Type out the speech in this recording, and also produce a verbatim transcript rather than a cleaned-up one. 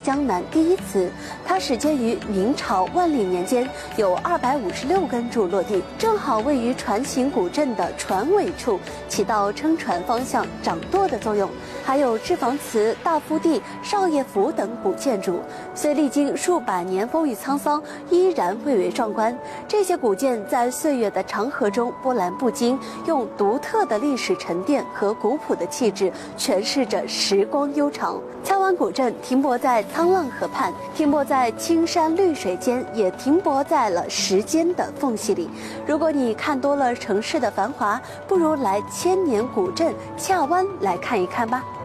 江南第一祠，它始建于明朝万历年间，有二百五十六根柱落地，正好位于船形古镇的船尾处，起到撑船方向、掌舵的作用。还有脂肪祠、大福地、少爷府等古建筑，虽历经数百年风雨沧桑，依然蔚为壮观。这些古建在岁月的长河中波澜不惊，用独特的历史沉淀和古朴的气质诠释着时光悠长。蔡湾古镇停泊在沧浪河畔，停泊在青山绿水间，也停泊在了时间的缝隙里。如果你看多了城市的繁华，不如来千年古镇恰湾来看一看吧。